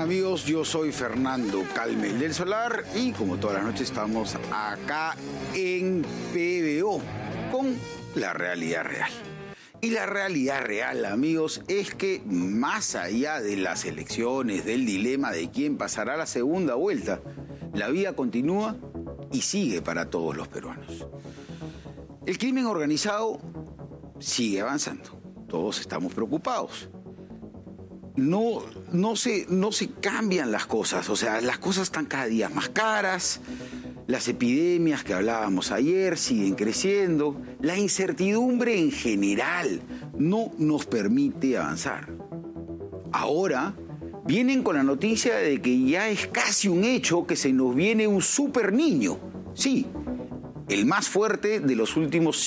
amigos? Yo soy Fernando Calmel del Solar y como todas las noches estamos acá en PBO con la realidad real. Y la realidad real, amigos, es que más allá de las elecciones, del dilema de quién pasará la segunda vuelta, la vida continúa y sigue para todos los peruanos. El crimen organizado sigue avanzando. Todos estamos preocupados. No se cambian las cosas, o sea, las cosas están cada día más caras, las epidemias que hablábamos ayer siguen creciendo, la incertidumbre en general no nos permite avanzar. Ahora vienen con la noticia de que ya es casi un hecho que se nos viene un super niño, sí, el más fuerte de los últimos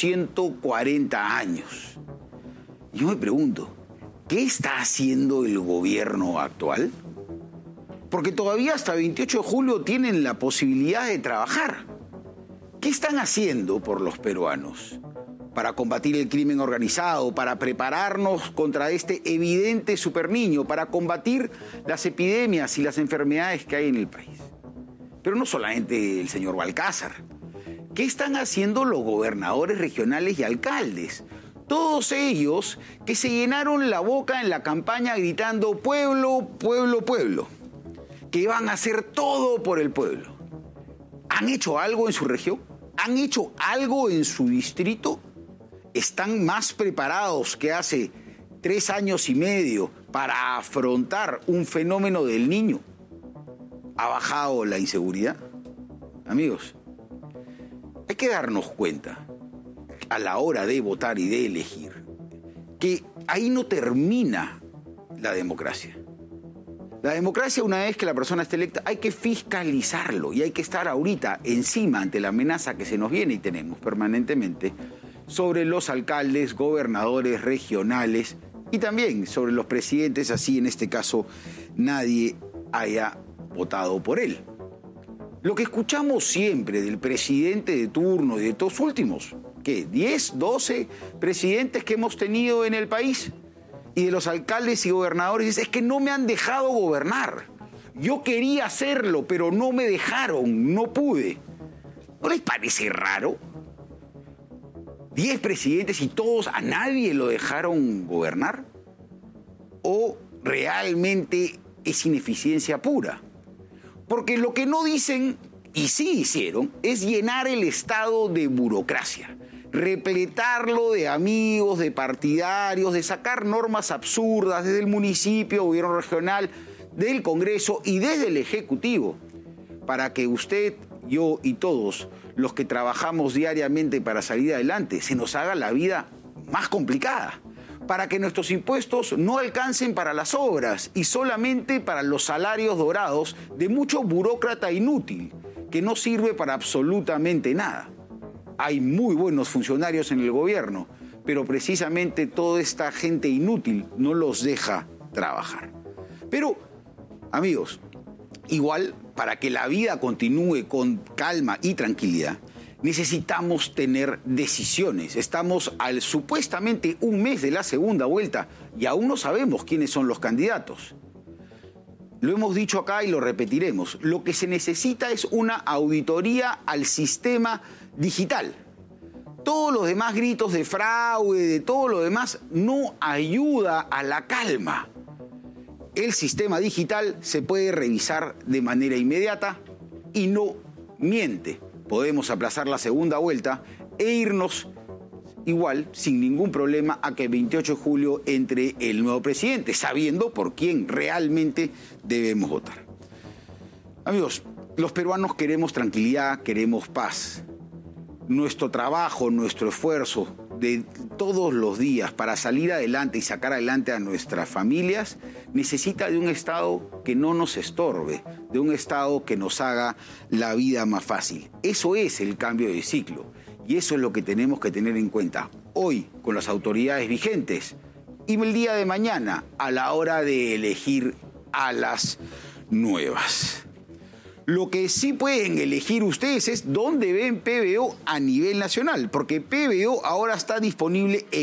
140 años. Yo me pregunto, ¿qué está haciendo el gobierno actual? Porque todavía hasta 28 de julio tienen la posibilidad de trabajar. ¿Qué están haciendo por los peruanos para combatir el crimen organizado, para prepararnos contra este evidente superniño, para combatir las epidemias y las enfermedades que hay en el país? Pero no solamente el señor Balcázar. ¿Qué están haciendo los gobernadores regionales y alcaldes? Todos ellos que se llenaron la boca en la campaña gritando pueblo, pueblo, pueblo, que van a hacer todo por el pueblo. ¿Han hecho algo en su región? ¿Han hecho algo en su distrito? ¿Están más preparados que hace 3 años y medio para afrontar un fenómeno del niño? ¿Ha bajado la inseguridad? Amigos, hay que darnos cuenta a la hora de votar y de elegir, que ahí no termina la democracia. La democracia, una vez que la persona esté electa, hay que fiscalizarlo y hay que estar ahorita encima ante la amenaza que se nos viene y tenemos permanentemente sobre los alcaldes, gobernadores regionales y también sobre los presidentes, así en este caso nadie haya votado por él. Lo que escuchamos siempre del presidente de turno y de todos últimos, ¿qué? 10, 12 presidentes que hemos tenido en el país y de los alcaldes y gobernadores, es que no me han dejado gobernar. Yo quería hacerlo, pero no me dejaron, no pude. ¿No les parece raro? 10 presidentes y todos, a nadie lo dejaron gobernar. ¿O realmente es ineficiencia pura? Porque lo que no dicen, y sí hicieron, es llenar el Estado de burocracia, repletarlo de amigos, de partidarios, de sacar normas absurdas desde el municipio, gobierno regional, del Congreso y desde el Ejecutivo, para que usted, yo y todos los que trabajamos diariamente para salir adelante, se nos haga la vida más complicada, para que nuestros impuestos no alcancen para las obras y solamente para los salarios dorados de mucho burócrata inútil, que no sirve para absolutamente nada. Hay muy buenos funcionarios en el gobierno, pero precisamente toda esta gente inútil no los deja trabajar. Pero, amigos, igual, para que la vida continúe con calma y tranquilidad, necesitamos tener decisiones. Estamos al supuestamente un mes de la segunda vuelta y aún no sabemos quiénes son los candidatos. Lo hemos dicho acá y lo repetiremos. Lo que se necesita es una auditoría al sistema digital. Todos los demás gritos de fraude, de todo lo demás, no ayuda a la calma. El sistema digital se puede revisar de manera inmediata y no miente. Podemos aplazar la segunda vuelta e irnos igual, sin ningún problema, a que el 28 de julio entre el nuevo presidente, sabiendo por quién realmente debemos votar. Amigos, los peruanos queremos tranquilidad, queremos paz. Nuestro trabajo, nuestro esfuerzo de todos los días para salir adelante y sacar adelante a nuestras familias necesita de un Estado que no nos estorbe, de un Estado que nos haga la vida más fácil. Eso es el cambio de ciclo y eso es lo que tenemos que tener en cuenta hoy con las autoridades vigentes y el día de mañana a la hora de elegir a las nuevas. Lo que sí pueden elegir ustedes es dónde ven PBO a nivel nacional, porque PBO ahora está disponible en